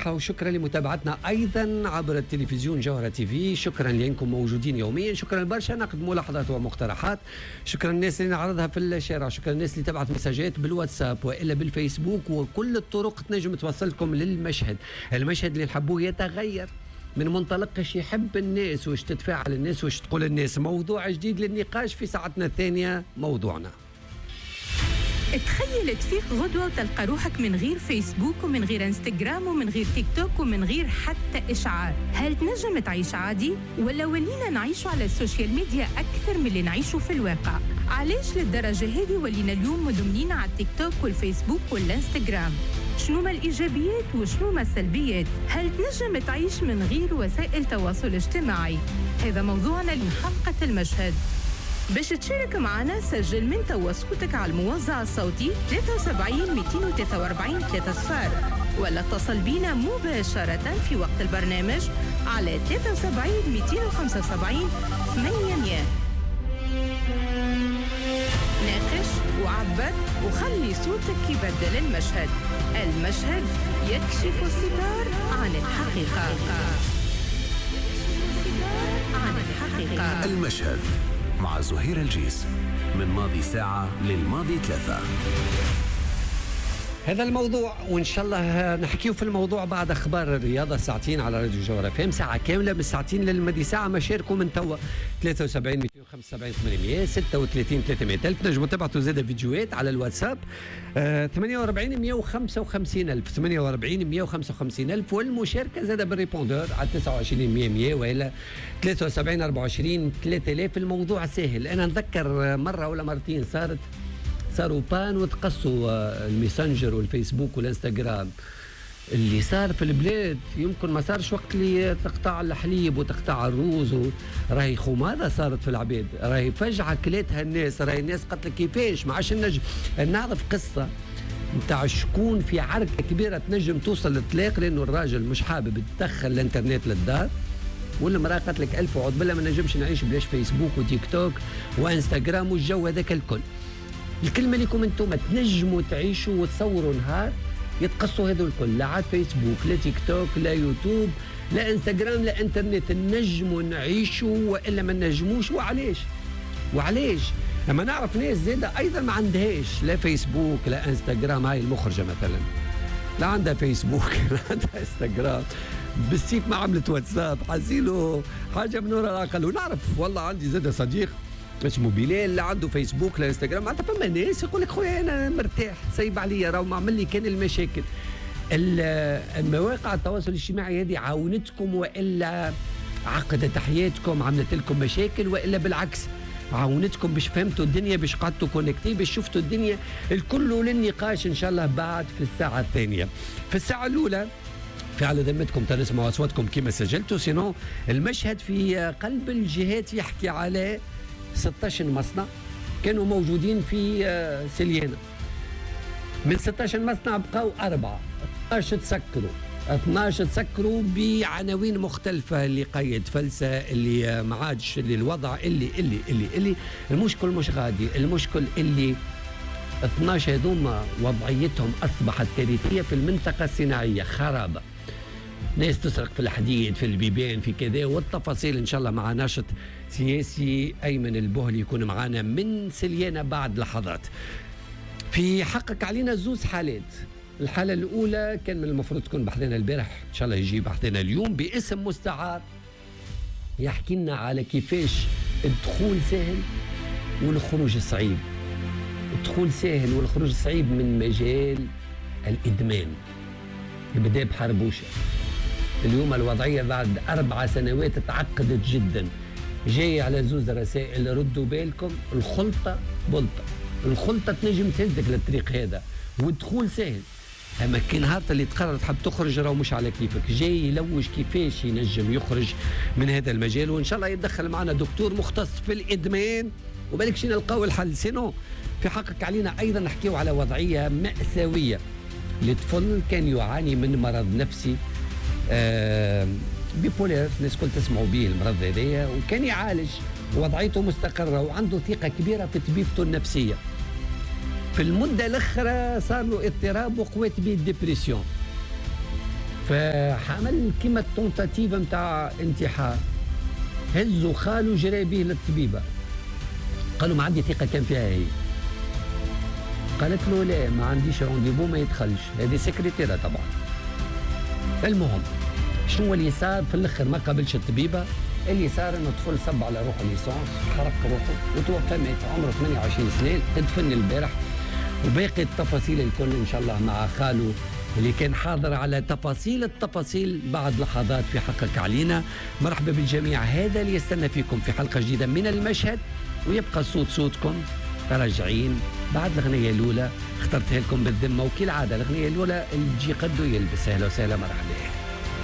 الصحة وشكرا لمتابعتنا أيضا عبر التلفزيون جوهرة تي في. شكرا لأنكم موجودين يوميا، شكرا برشا نقد ملاحظات ومقترحات، شكرا الناس اللي نعرضها في الشارع، شكرا الناس اللي تبعت مساجات بالواتساب وإلا بالفيسبوك، وكل الطرق تنجم توصلكم للمشهد. المشهد اللي نحبوه يتغير من منطلق ايش يحب الناس وايش تتفاعل الناس وايش تقول الناس. موضوع جديد للنقاش في ساعتنا الثانية. موضوعنا تخيل تفيق غدوة وتلقى روحك من غير فيسبوك ومن غير انستغرام ومن غير تيك توك ومن غير حتى إشعار. هل تنجم تعيش عادي؟ ولا ولينا نعيشوا على السوشيال ميديا أكثر من اللي نعيشوا في الواقع؟ علاش للدرجة هذه ولينا اليوم مدمنين على التيك توك والفيسبوك والانستغرام؟ شنو ما الإيجابيات وشنو ما السلبيات؟ هل تنجم تعيش من غير وسائل تواصل اجتماعي؟ هذا موضوعنا لحلقة المشهد. باش تشارك معنا سجل من توا صوتك على الموزع الصوتي 73 243 3 ولا اتصل بينا مباشرة في وقت البرنامج على 73 275 800. ناقش وعبر وخلي صوتك يبدل المشهد. المشهد يكشف الستار عن الحقيقة. المشهد مع زهير الجيس، من ماضي ساعة للماضي 3. هذا الموضوع وإن شاء الله نحكيه في الموضوع بعد أخبار الرياضة ساعتين على راديو جوهرة FM، ساعة كاملة من ساعتين للمدي ساعة. مشاركوا من توا 73 275 800 36 300 ألف. نجموا تبعتوا زادة فيديوهات على الواتساب 48 155 ألف 48 155 ألف، والمشاركة زادة بالريبوندور على 29 100 100 وإلى 73 24 3000. الموضوع سهل. أنا نذكر مرة ولا مرتين صاروا بان وتقصوا الميسنجر والفيسبوك والانستغرام. اللي صار في البلاد يمكن ما صارش وقت اللي تقطع الحليب وتقطع الروز راهي خماده صارت في العباد، راهي فجعه كلاتها الناس، راهي الناس قالت لك كيفاش ما عادش نجم. نعرف قصه نتاع شكون في عركه كبيره تنجم توصل للطلاق لانه الراجل مش حابب يدخل الانترنت للدار، والمراه قالت لك الف وعود بالله ما نجمش نعيش بلاش فيسبوك وتيك توك وانستغرام والجو هذاك الكل. الكلمة لكم انتم تنجموا تعيشوا وتصوروا نهار يتقصوا هذو الكل، لا عاد فيسبوك لا تيك توك لا يوتيوب لا انستغرام لا انترنت. نجموا نعيشوا والا ما نجموش. وعلاش لما نعرف ناس زاده ايضا ما عندهاش لا فيسبوك لا انستغرام. هاي المخرجه مثلا لا عندها فيسبوك لا عندها انستغرام، بالسيف ما عملت واتساب، حاسيله حاجه من وراء العقل. ونعرف والله عندي زاده صديق اسمه بلال لا عنده فيسبوك لا انستغرام. معناتها فما ناس يقول لك خويا انا مرتاح سايب عليا راهو ما عمل لي كان المشاكل. المواقع التواصل الاجتماعي هذه عاونتكم والا عقدت حياتكم، عملت لكم مشاكل، والا بالعكس عاونتكم باش فهمتوا الدنيا، باش قعدتوا كونكتي، باش شفتوا الدنيا الكل للنقاش ان شاء الله بعد في الساعه الثانيه. في الساعه الاولى في على ذمتكم تنسمعوا اصواتكم كما سجلتوا. سينو المشهد في قلب الجهات يحكي على 16 مصنع كانوا موجودين في سليانة. من 16 مصنع بقوا 4، 12 تسكروا بعناوين مختلفة، اللي قيد فلسة، اللي ما عادش، اللي الوضع اللي المشكل مش غادي. المشكل اللي 12 هذوما وضعيتهم أصبحت كارثية في المنطقة الصناعية، خرابة، ناس تسرق في الحديد في البيبان في كذا. والتفاصيل ان شاء الله مع ناشط سياسي ايمن البهلي يكون معنا من سليانه بعد لحظات. في حقق علينا زوز حالات. الحاله الاولى كان من المفروض تكون بحثنا البارح، ان شاء الله يجي بحثنا اليوم باسم مستعار يحكي لنا على كيفاش الدخول سهل والخروج صعيب. الدخول سهل والخروج صعيب من مجال الادمان. بدا بحربوشه. اليوم الوضعية بعد 4 سنوات تعقدت جدا. جاي على زوز رسائل ردوا بالكم. الخلطة بلطة، الخلطة تنجم تهزك للطريق هذا والدخول سهل، أما كي نهار اللي تقرر تحب تخرج راهو مش على كيفك. جاي يلوج كيفاش ينجم يخرج من هذا المجال، وإن شاء الله يتدخل معنا دكتور مختص في الإدمان وبالك نلقاو الحل. سينو في حقك علينا أيضا نحكيو على وضعية مأساوية لطفل كان يعاني من مرض نفسي بيبولير، الناس كل تسمعوا به المرض هذايا، وكان يعالج ووضعيته مستقرة وعنده ثقة كبيرة في طبيبته النفسية. في المدة الأخرى صار له اضطراب وقوات به الدبريسيون. فعمل كيما التونتاتيف نتاع انتحار، هزوا خاله جري به للطبيبه، قالوا ما عندي ثقه كان فيها هي، قالت له لا ما عنديش رونديفو ما يدخلش، هذه سكرتيره طبعا. المهم شنو اللي صار في الاخر؟ ما قابلش الطبيبه، اللي صار انه طفل صب على روحه ليسونس، حرق روحه وتوفى، مات عمره 28 سنه، تدفن البارح. وباقي التفاصيل الكل ان شاء الله مع خاله اللي كان حاضر على تفاصيل التفاصيل بعد لحظات في حقك علينا. مرحبا بالجميع، هذا اللي يستنى فيكم في حلقه جديده من المشهد، ويبقى الصوت صوتكم. راجعين بعد الاغنيه الاولى اخترتها لكم بالذمه، وكالعاده الاغنيه الاولى اللي تجي قدو يلبس. اهلا وسهلا مرحبا.